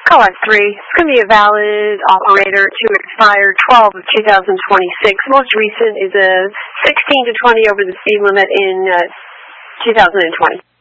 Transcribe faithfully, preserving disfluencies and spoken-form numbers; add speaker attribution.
Speaker 1: Caller three, it's going to be a valid operator to expire twelve of two thousand twenty-six. Most recent is a sixteen to twenty over the speed limit in uh, two thousand twenty.